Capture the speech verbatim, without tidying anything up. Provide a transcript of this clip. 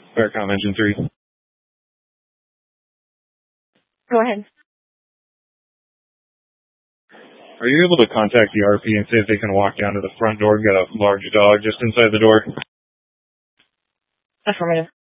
Faircom Engine three. Go ahead. Are you able to contact the R P and see if they can walk down to the front door and get a large dog just inside the door? Affirmative.